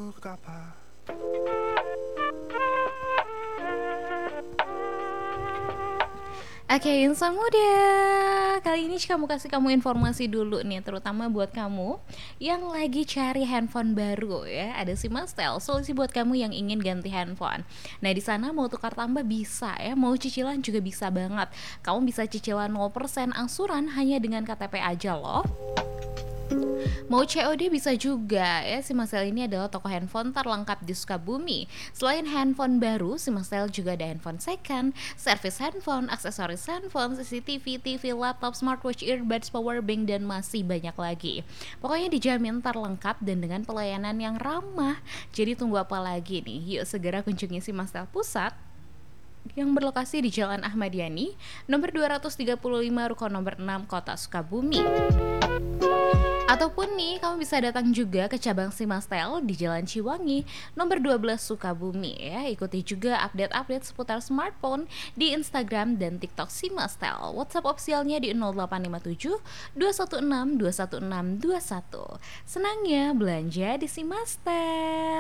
untuk apa? Oke, insan muda. Kali ini kamu kasih kamu informasi dulu nih, terutama buat kamu yang lagi cari handphone baru ya. Ada si Mastel, solusi buat kamu yang ingin ganti handphone. Nah, di sana mau tukar tambah bisa ya, mau cicilan juga bisa banget. Kamu bisa cicilan 0% angsuran hanya dengan KTP aja loh. Mau COD bisa juga ya, si Mastel ini adalah toko handphone terlengkap di Sukabumi. Selain handphone baru, si Mastel juga ada handphone second, servis handphone, aksesoris handphone, CCTV, TV, laptop, smartwatch, earbuds, powerbank, dan masih banyak lagi. Pokoknya dijamin terlengkap dan dengan pelayanan yang ramah. Jadi tunggu apa lagi nih? Yuk segera kunjungi si Mastel Pusat yang berlokasi di Jalan Ahmad Yani, nomor 235 Ruko nomor 6, Kota Sukabumi. Ataupun nih, kamu bisa datang juga ke cabang Simastel di Jalan Ciwangi, nomor 12 Sukabumi ya. Ikuti juga update-update seputar smartphone di Instagram dan TikTok Simastel. WhatsApp officialnya di 0857 216 21621. Senangnya belanja di Simastel.